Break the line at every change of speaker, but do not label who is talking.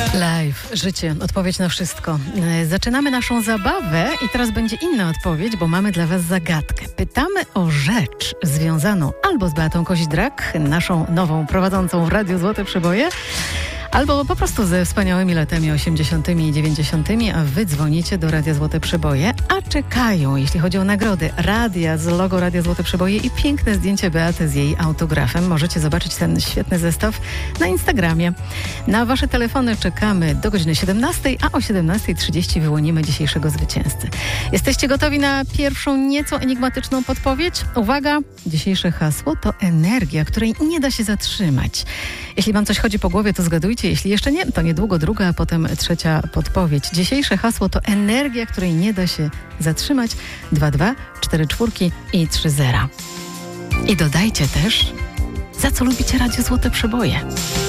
Live, życie, odpowiedź na wszystko. Zaczynamy naszą zabawę i teraz będzie inna odpowiedź, bo mamy dla Was zagadkę. Pytamy o rzecz związaną albo z Beatą Koźdrak, naszą nową prowadzącą w Radiu Złote Przeboje, albo po prostu ze wspaniałymi latami 80. i 90., a wy dzwonicie do Radia Złote Przeboje, a czekają, jeśli chodzi o nagrody, radia z logo Radia Złote Przeboje i piękne zdjęcie Beaty z jej autografem. Możecie zobaczyć ten świetny zestaw na Instagramie. Na wasze telefony czekamy do godziny 17, a o 17:30 wyłonimy dzisiejszego zwycięzcę. Jesteście gotowi na pierwszą nieco enigmatyczną podpowiedź? Uwaga, dzisiejsze hasło to energia, której nie da się zatrzymać. Jeśli wam coś chodzi po głowie, to zgadujcie. Jeśli jeszcze nie, to niedługo druga, a potem trzecia podpowiedź. Dzisiejsze hasło to energia, której nie da się zatrzymać. 22, 44 i 30. I dodajcie też, za co lubicie Radio Złote Przeboje.